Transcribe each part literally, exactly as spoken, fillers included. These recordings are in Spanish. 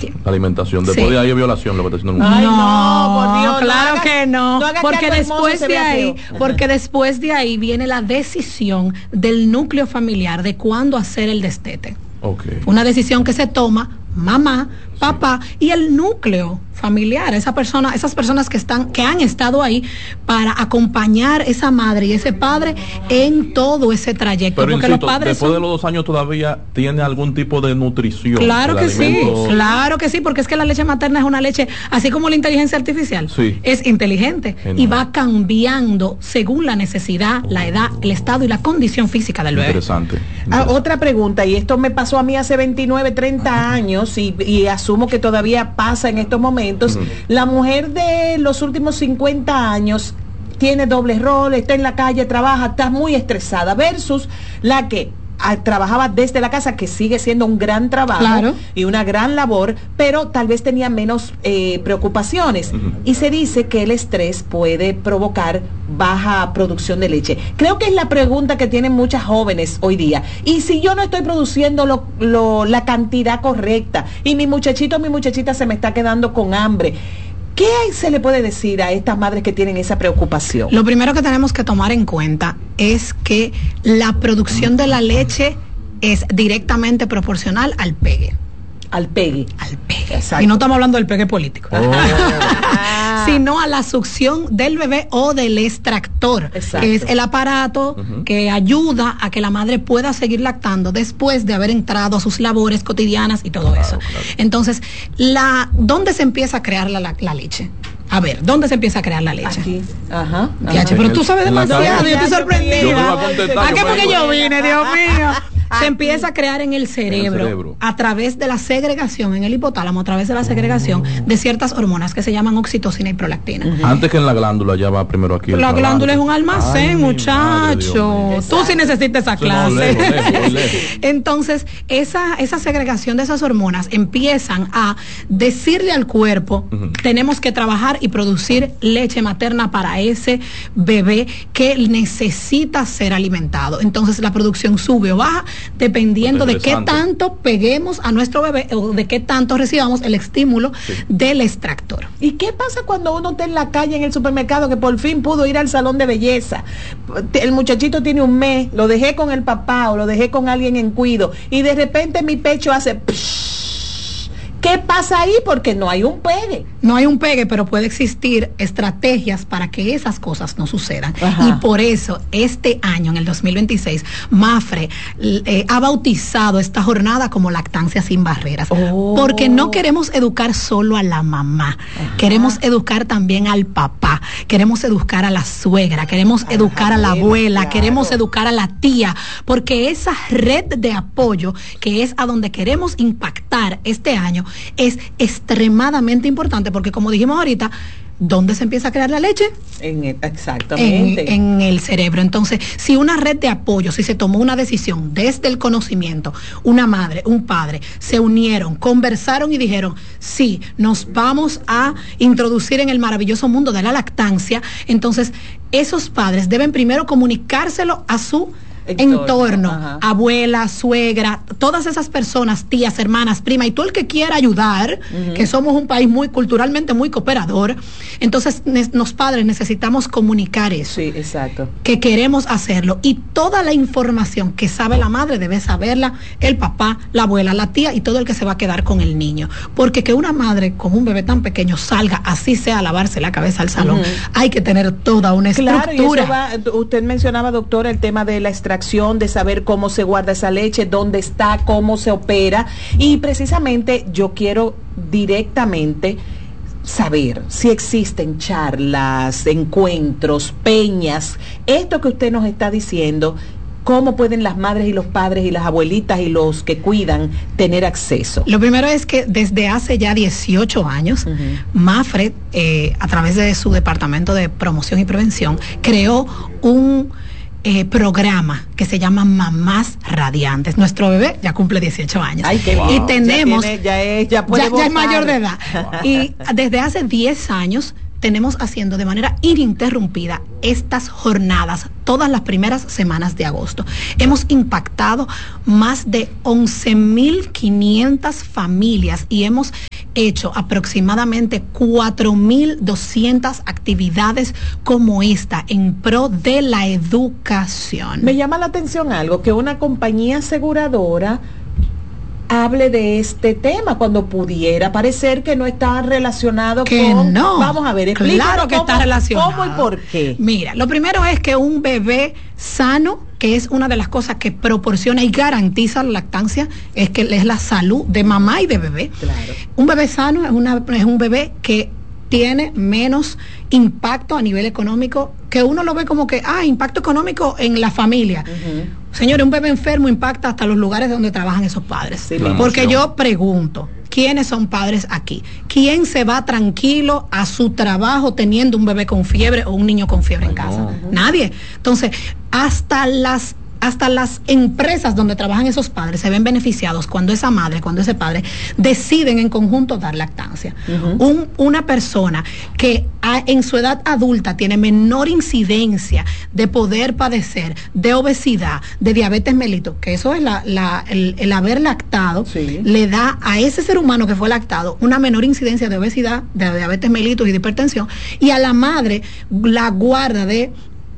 La alimentación. Después Sí. de ahí es violación lo que está haciendo un Ay, niño. no, por Dios, no claro hagas- que no, no hagas que porque algo hermoso después se de vea ahí, feo. porque después de ahí viene la decisión del núcleo familiar de cuándo hacer el destete. Okay. Una decisión que se toma mamá, papá y el núcleo familiar, esa persona, esas personas que están, que han estado ahí para acompañar esa madre y ese padre en todo ese trayecto. Pero porque insisto, los padres después son, de los dos años todavía tiene algún tipo de nutrición. claro el que sí, alimento- claro que sí, porque es que la leche materna es una leche, así como la inteligencia artificial, Sí. es inteligente Genial. y va cambiando según la necesidad, la edad, el estado y la condición física del bebé. Interesante. Ah, interesante. otra pregunta, y esto me pasó a mí hace veintinueve, treinta años y, y asumo que todavía pasa en estos momentos. Ujú. La mujer de los últimos cincuenta años tiene doble rol, está en la calle, trabaja, está muy estresada, versus la que ah, trabajaba desde la casa, que sigue siendo un gran trabajo Claro. y una gran labor, pero tal vez tenía menos eh, preocupaciones. Ujú. Y se dice que el estrés puede provocar baja producción de leche. Creo que es la pregunta que tienen muchas jóvenes hoy día. Y si yo no estoy produciendo lo, lo- la cantidad correcta y mi muchachito o mi muchachita se me está quedando con hambre, ¿qué se le puede decir a estas madres que tienen esa preocupación? Lo primero que tenemos que tomar en cuenta es que la producción de la leche es directamente proporcional al pegue. Al pegue. Al pegue. Exacto. Y no estamos hablando del pegue político. Ah. Sino a la succión del bebé o del extractor, Exacto. que es el aparato Ujú. que ayuda a que la madre pueda seguir lactando después de haber entrado a sus labores cotidianas y todo Claro, eso. claro. Entonces, la, ¿dónde se empieza a crear la, la, la leche? A ver, ¿dónde se empieza a crear la leche? Aquí. Ajá. ajá. Diache, pero En tú el- sabes en la demasiado, cabeza. yo estoy Yo sorprendida. me iba a contestar, ¿A yo qué me porque iba- yo vine, Dios mío? Se Aquí. empieza a crear en el cerebro, cerebro. a través de la segregación, en el hipotálamo, a través de la segregación de ciertas hormonas que se llaman oxitocina y prolactina. Antes que en la glándula, ya va primero aquí. el La trabajo. glándula es un almacén, Ay, mi madre, Dios muchacho. mío. Tú sí necesitas esa Sí, no, clase. lejos, lejos, lejos. Entonces, esa, esa segregación de esas hormonas empiezan a decirle al cuerpo, Ujú. tenemos que trabajar y producir leche materna para ese bebé que necesita ser alimentado. Entonces, la producción sube o baja dependiendo de qué Interesante. tanto peguemos a nuestro bebé o de qué tanto recibamos el estímulo Sí. del extractor. ¿Y qué pasa cuando uno está en la calle, en el supermercado, que por fin pudo ir al salón de belleza? El muchachito tiene un mes, lo dejé con el papá o lo dejé con alguien en cuido y de repente mi pecho hace... psh. ¿Qué pasa ahí? Porque no hay un pegue. No hay un pegue, pero puede existir estrategias para que esas cosas no sucedan. Ajá. Y por eso, este año, en el dos mil veintiséis, MAFRE eh, ha bautizado esta jornada como Lactancia sin Barreras. Oh. Porque no queremos educar solo a la mamá, Ajá. queremos educar también al papá, queremos educar a la suegra, queremos Ajá, educar a la bueno, abuela, claro. queremos educar a la tía, porque esa red de apoyo, que es a donde queremos impactar este año, es extremadamente importante, porque como dijimos ahorita, ¿dónde se empieza a crear la leche? En el- En, exactamente. en el cerebro. Entonces, si una red de apoyo, si se tomó una decisión desde el conocimiento, una madre, un padre, se unieron, conversaron y dijeron, sí, nos vamos a introducir en el maravilloso mundo de la lactancia, entonces esos padres deben primero comunicárselo a su Entorno, entorno, ajá. abuela, suegra, todas esas personas, tías, hermanas, prima, y todo el que quiera ayudar, Ujú. que somos un país muy culturalmente muy cooperador, entonces ne- los padres necesitamos comunicar eso, Sí, exacto. que queremos hacerlo, y toda la información que sabe la madre debe saberla el papá, la abuela, la tía y todo el que se va a quedar con el niño, porque que una madre con un bebé tan pequeño salga, así sea a lavarse la cabeza al salón, Ujú. hay que tener toda una Claro, y estructura. eso va, usted mencionaba, doctora, el tema de la extracción, de saber cómo se guarda esa leche, dónde está, cómo se opera, y precisamente yo quiero directamente saber si existen charlas, encuentros, peñas, esto que usted nos está diciendo, cómo pueden las madres y los padres y las abuelitas y los que cuidan tener acceso. Lo primero es que desde hace ya dieciocho años, Ujú. MAFRE, eh, a través de su departamento de promoción y prevención, creó un eh, programa que se llama Mamás Radiantes. Nuestro bebé ya cumple dieciocho años. Ay, qué Wow. bien. Y tenemos, Ya, tiene- ya es, ya puede ya, ya es votar. mayor de edad. Y desde hace diez años tenemos haciendo de manera ininterrumpida estas jornadas todas las primeras semanas de agosto. Hemos impactado más de once mil quinientas familias y hemos hecho aproximadamente cuatro mil doscientas actividades como esta en pro de la educación. Me llama la atención algo, que una compañía aseguradora hable de este tema cuando pudiera parecer que no está relacionado que con... no. Vamos a ver, explícanos claro que cómo, está relacionado. ¿Cómo y por qué? Mira, lo primero es que un bebé sano, que es una de las cosas que proporciona y garantiza la lactancia, es que es la salud de mamá y de bebé. Claro. Un bebé sano es, una, es un bebé que tiene menos impacto a nivel económico, que uno lo ve como que, ah, impacto económico en la familia. Uh-huh. Señores, un bebé enfermo impacta hasta los lugares donde trabajan esos padres. Sí, porque yo pregunto, ¿quiénes son padres aquí? ¿Quién se va tranquilo a su trabajo teniendo un bebé con fiebre o un niño con fiebre en casa? No. Nadie. Entonces, hasta las hasta las empresas donde trabajan esos padres se ven beneficiados cuando esa madre, cuando ese padre deciden en conjunto dar lactancia. Uh-huh. Un, una persona que a, en su edad adulta tiene menor incidencia de poder padecer de obesidad, de diabetes mellitus, que eso es la, la, el, el haber lactado, sí. le da a ese ser humano que fue lactado una menor incidencia de obesidad, de diabetes mellitus y de hipertensión, y a la madre la guarda de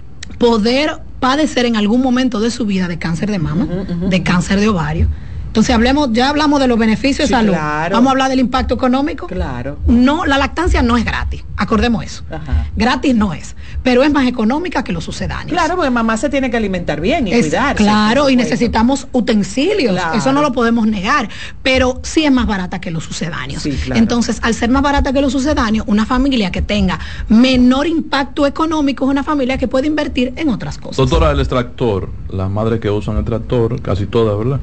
poder padecer en algún momento de su vida de cáncer de mama, uh-huh, uh-huh. de cáncer de ovario. Entonces hablemos, ya hablamos de los beneficios sí, de salud. Claro. Vamos a hablar del impacto económico. Claro. No, la lactancia no es gratis. Acordemos eso. Ajá. Gratis no es, pero es más económica que los sucedáneos. Claro, porque mamá se tiene que alimentar bien y es, cuidarse. Claro, y necesitamos utensilios. Claro. Eso no lo podemos negar, pero sí es más barata que los sucedáneos. Sí, claro. Entonces, al ser más barata que los sucedáneos, una familia que tenga menor impacto económico es una familia que puede invertir en otras cosas. Doctora, el extractor, las madres que usan el tractor, casi todas, ¿verdad?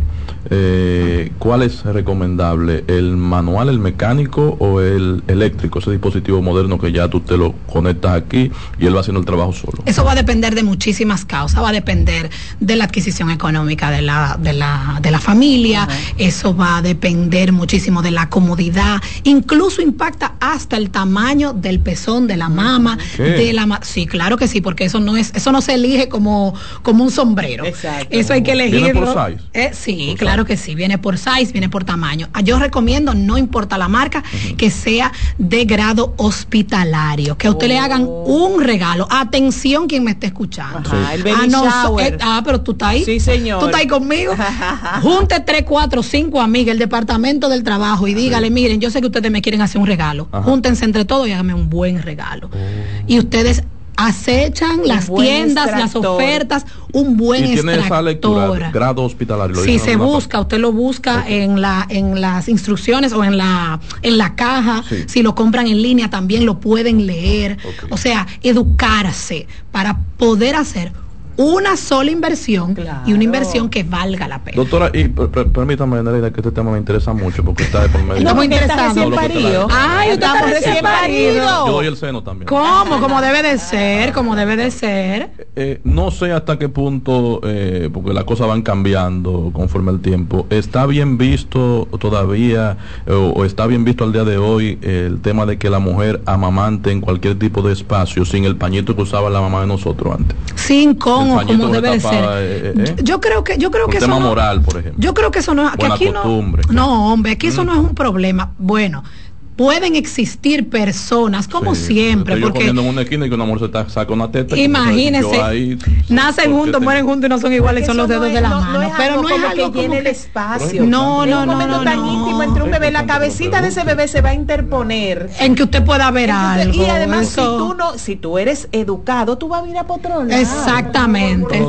Eh, ¿Cuál es recomendable? ¿El manual, el mecánico o el eléctrico? Ese dispositivo moderno que ya tú te lo conectas aquí y él va haciendo el trabajo solo. Eso va a depender de muchísimas causas, va a depender de la adquisición económica de la, de la, de la familia, uh-huh. eso va a depender muchísimo de la comodidad, incluso impacta hasta el tamaño del pezón de la mama, ¿Qué? de la ma- sí, claro que sí, porque eso no es, eso no se elige como, como un sombrero. Exacto. Eso hay que elegirlo. ¿Viene por size? Eh, sí, por claro size. que sí, viene por size, viene por tamaño. Yo recomiendo, no importa la marca, uh-huh. que sea de grado hospitalario, que a usted oh. le hagan un regalo. Atención quien me esté escuchando. Ajá, el baby ah, no, shower. Eh, ah, pero tú estás ahí. Sí, señor. Tú estás ahí conmigo. Junte tres, cuatro, cinco amigas, el departamento del trabajo y dígale, sí. miren, yo sé que ustedes me quieren hacer un regalo. Ajá. Júntense entre todos y háganme un buen regalo. Oh. Y ustedes acechan un las tiendas, extractor. Las ofertas, un buen y tiene extractor. Esa lectura, grado hospitalario. Si se busca, usted lo busca okay. en la en las instrucciones o en la en la caja. Sí. Si lo compran en línea también lo pueden leer. Okay. O sea, educarse para poder hacer una sola inversión claro. y una inversión que valga la pena. Doctora, y per, per, permítame, Nereida, que este tema me interesa mucho porque está de por medio. Estamos interesados. No, parido. Ay, estamos recién parido. Yo doy el seno también. ¿Cómo? Como debe de ser, como debe de ser. Eh, no sé hasta qué punto, eh, porque las cosas van cambiando conforme el tiempo. ¿Está bien visto todavía, eh, o está bien visto al día de hoy, eh, el tema de que la mujer amamante en cualquier tipo de espacio, sin el pañito que usaba la mamá de nosotros antes? Sin con como, como debe de ser. Eh, eh, yo creo que yo creo que eso tema no, moral, por ejemplo. Yo creo que eso no es que aquí costumbre. no. No, hombre, aquí mm. eso no es un problema. Bueno, pueden existir personas como sí, siempre estoy porque yo en una esquina y que una mujer se saca una teta, imagínese ahí, nacen juntos, te... mueren juntos y no son iguales, son los dedos no es, de la no, mano, no es pero no es como algo que llene el espacio. No, no, un momento no, tan no, íntimo entre un bebé, la cabecita de ese bebé se va a interponer en que usted pueda ver Entonces, algo. Y además eso... si tú no, si tú eres educado, tú vas a ir a Potrón. Exactamente.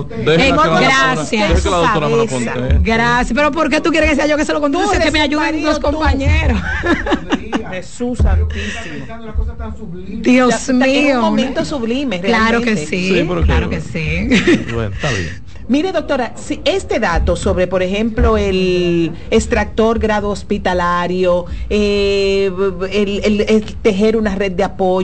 Gracias. Gracias. Pero ¿por qué tú quieres que sea yo que se lo conteste? Que me ayuden los compañeros. Jesús santísimo. Dios mío. Es un momento sublime. Claro que sí. sí claro que, que sí. Bueno, está bien. Mire, doctora, si este dato sobre, por ejemplo, el extractor grado hospitalario, eh, el, el, el tejer una red de apoyo,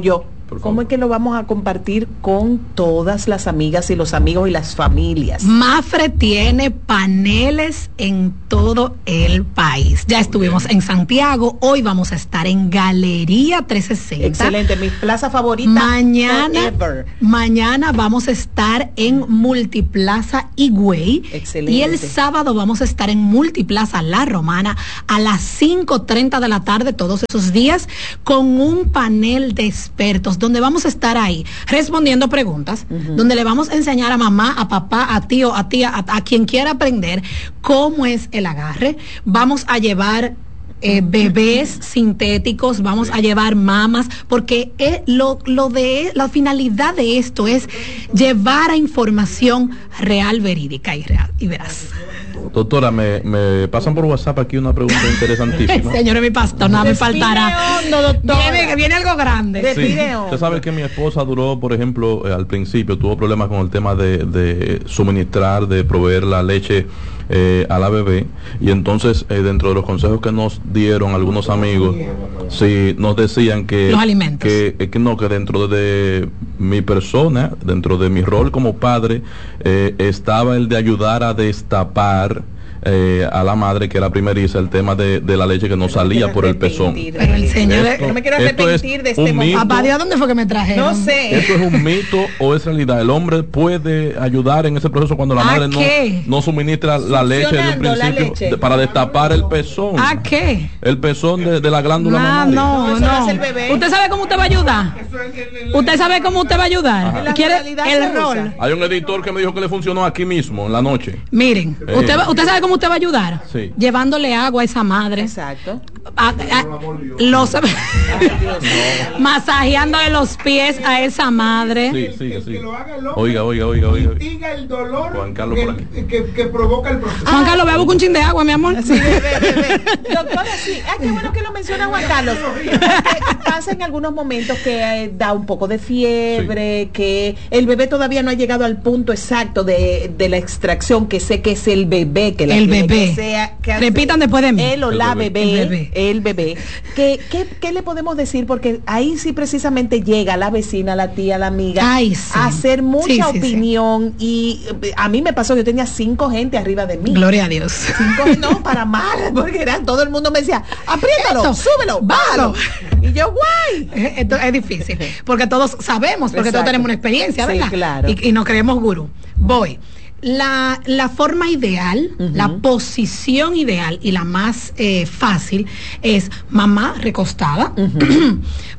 ¿cómo es que lo vamos a compartir con todas las amigas y los amigos y las familias? Mafre tiene paneles en todo el país. Ya estuvimos en Santiago, hoy vamos a estar en Galería trescientos sesenta. Excelente, mi plaza favorita. Mañana, forever. mañana vamos a estar en Multiplaza Higüey. Excelente. Y el sábado vamos a estar en Multiplaza La Romana a las cinco treinta de la tarde todos esos días con un panel de expertos donde vamos a estar ahí respondiendo preguntas, uh-huh. donde le vamos a enseñar a mamá, a papá, a tío, a tía, a, a quien quiera aprender cómo es el agarre. Vamos a llevar Eh, bebés sintéticos, vamos sí. a llevar mamas, porque es lo, lo de la finalidad de esto es llevar a información real, verídica y real y veraz. Doctora, me, me pasan por WhatsApp aquí una pregunta interesantísima. Señor, mi pastor, nada me faltará. Hondo, doctora. Viene, viene algo grande. Sí. Usted sabe que mi esposa duró, por ejemplo, eh, al principio tuvo problemas con el tema de, de suministrar, de proveer la leche eh, a la bebé, y entonces eh, dentro de los consejos que nos dieron algunos amigos, sí, nos decían que los alimentos, que, que no, que dentro de mi persona, dentro de mi rol como padre, eh, estaba el de ayudar a destapar Eh, a la madre que era primeriza el tema de, de la leche que no, no salía por el pezón. Pero el señor, esto, no me quiero arrepentir de este momento. ¿Papá Dios dónde fue que me trajeron? No sé. ¿Esto es un mito o es realidad? ¿El hombre puede ayudar en ese proceso cuando la madre no, no suministra la leche desde un principio de, para destapar el pezón? ¿A qué? El pezón de, de la glándula nah, mamaria. No, no. no. ¿Usted sabe cómo usted va a ayudar? ¿Usted sabe cómo usted va a ayudar? ¿Quiere el rol? Hay un editor que me dijo que le funcionó aquí mismo en la noche. Miren, eh. usted, usted sabe cómo usted va a ayudar. Sí. Llevándole agua a esa madre. Exacto. A, a, los, no. Masajeándole los pies a esa madre. Sí, sí, sí. Oiga, oiga, oiga, oiga. Mitiga el dolor Juan Carlos que, por aquí. Que, que provoca el proceso. Juan Carlos, bebe un chin de agua, mi amor. Sí, bebe, bebe. Doctora, sí. Ah, qué bueno que lo menciona Juan Carlos. Pasa en algunos momentos que eh, da un poco de fiebre, sí. que el bebé todavía no ha llegado al punto exacto de, de la extracción, que sé que es el bebé que la el bebé. Que sea, que repitan después de mí. Él o el la bebé. bebé, el bebé. El bebé. ¿Qué, qué, ¿Qué le podemos decir? Porque ahí sí precisamente llega la vecina, la tía, la amiga, Ay, sí. a hacer mucha sí, sí, opinión. Sí. Y a mí me pasó, yo tenía cinco gente arriba de mí. Gloria a Dios. Cinco, no, para mal, porque era, todo el mundo me decía, apriétalo, Esto, súbelo, bájalo. Y yo, guay. Esto es difícil, porque todos sabemos, porque Exacto. todos tenemos una experiencia, ¿verdad? Sí, claro. Y, y nos creemos gurú. Voy. La, la forma ideal, uh-huh. la posición ideal y la más eh, fácil es mamá recostada. Uh-huh.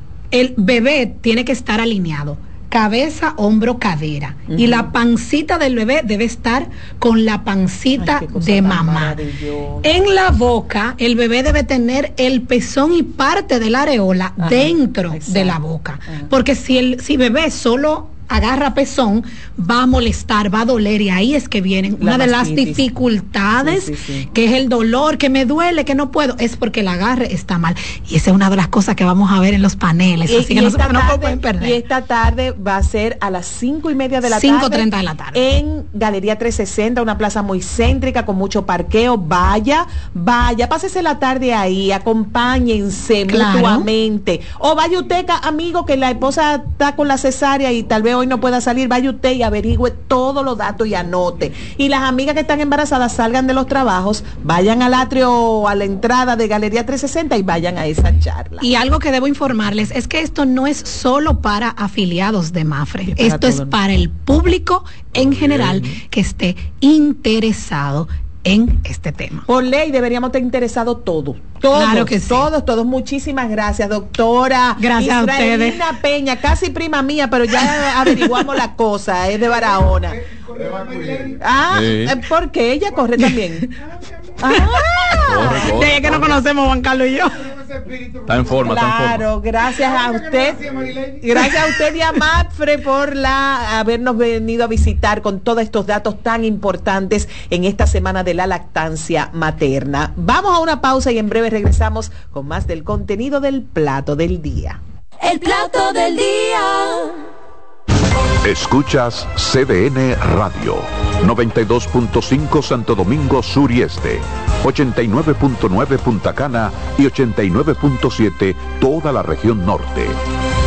El bebé tiene que estar alineado. Cabeza, hombro, cadera. Uh-huh. Y la pancita del bebé debe estar con la pancita Ay, de mamá. En la boca, el bebé debe tener el pezón y parte de la areola Ajá. dentro Exacto. de la boca. Ajá. Porque si el si bebé solo agarra pezón, va a molestar, va a doler, y ahí es que vienen la una de las dificultades, sí, sí, sí. que es el dolor, que me duele, que no puedo, es porque el agarre está mal, y esa es una de las cosas que vamos a ver en los paneles, y, así y que no, tarde, no pueden perder. Y esta tarde va a ser a las cinco y media de la cinco tarde, treinta de la tarde, en Galería trescientos sesenta, una plaza muy céntrica, con mucho parqueo. Vaya, vaya, pásese la tarde ahí, acompáñense claro. mutuamente, o vaya usted, amigo, que la esposa está con la cesárea y tal vez hoy no pueda salir, vaya usted y averigüe todos los datos y anote. Y las amigas que están embarazadas salgan de los trabajos, vayan al atrio o a la entrada de Galería trescientos sesenta y vayan a esa charla. Y algo que debo informarles es que esto no es solo para afiliados de Mafre, esto es para el público en general que esté interesado en este tema. Por ley deberíamos estar interesados todos. Todos, claro que sí. todos, todos. Muchísimas gracias, doctora. Gracias Israelina a ustedes. Peña, casi prima mía, pero ya averiguamos la cosa, es de Barahona. Ah, sí. porque ella corre también. Ah, corre, corre, de que no conocemos Juan Carlos y yo. Está en forma, claro, está en forma. Gracias a usted. Gracias a usted y a Mafre por la habernos venido a visitar con todos estos datos tan importantes en esta semana de la lactancia materna. Vamos a una pausa y en breve regresamos con más del contenido del plato del día. El plato del día. Escuchas C D N Radio, noventa y dos punto cinco Santo Domingo Sur y Este, ochenta y nueve punto nueve Punta Cana y ochenta y nueve punto siete toda la región norte.